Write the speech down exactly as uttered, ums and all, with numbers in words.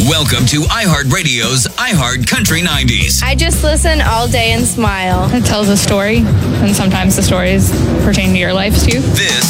Welcome to iHeartRadio's iHeart Country nineties. I just listen all day and smile. It tells a story, and sometimes the stories pertain to your life, too. This